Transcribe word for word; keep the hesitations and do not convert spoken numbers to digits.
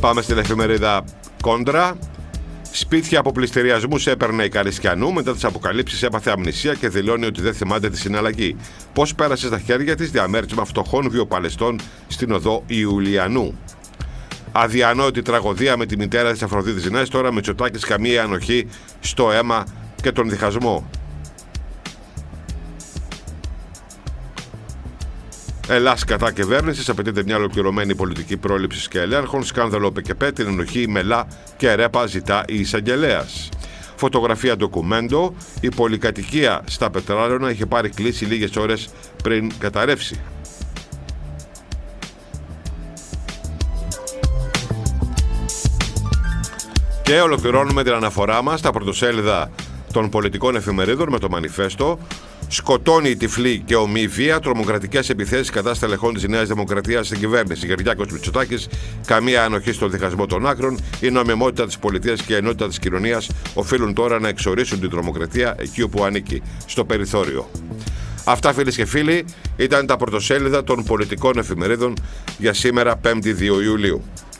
Πάμε στην εφημερίδα Κόντρα. Σπίτια από πληστηριασμούς έπαιρνε η Καρισκιανού, μετά τις αποκαλύψεις έπαθε αμνησία και δηλώνει ότι δεν θυμάται τη συναλλαγή. Πώς πέρασε στα χέρια της διαμέρισμα φτωχών βιοπαλαιστών στην οδό Ιουλιανού. Αδιανόητη τραγωδία με τη μητέρα της Αφροδίτης Νέας, τώρα Μητσοτάκης καμία ανοχή στο αίμα και τον διχασμό. Ελλάς κατά κυβέρνησης, απαιτείται μια ολοκληρωμένη πολιτική πρόληψη και ελέγχων. Σκάνδαλο ΠΚΠ, την ενοχή Μελά και Ρέπα ζητά η εισαγγελέας. Φωτογραφία ντοκουμέντο. Η πολυκατοικία στα Πετράλαιωνα είχε πάρει κλίση λίγες ώρες πριν καταρρεύσει. Και ολοκληρώνουμε την αναφορά μας στα πρωτοσέλιδα των πολιτικών εφημερίδων με το μανιφέστο. Σκοτώνει η τυφλή και ομή βία, τρομοκρατικές επιθέσεις κατά στελεχών της Νέας Δημοκρατίας στην κυβέρνηση. Κυριάκος Μητσοτάκης, καμία ανοχή στον διχασμό των άκρων. Η νομιμότητα της πολιτείας και η ενότητα της κοινωνίας οφείλουν τώρα να εξορίσουν την τρομοκρατία εκεί όπου ανήκει, στο περιθώριο. Αυτά, φίλες και φίλοι, ήταν τα πρωτοσέλιδα των πολιτικών εφημερίδων για σήμερα, πέμπτη δύο Ιουλίου.